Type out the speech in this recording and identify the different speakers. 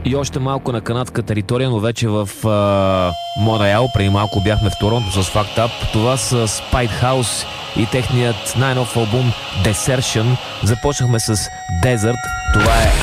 Speaker 1: И още малко на канадска територия, но вече в Монреал. Преди малко бяхме в Торонто с Fucked Up. Това са Spite House и техният най-нов албум Desertion. Започнахме с Desert. Това е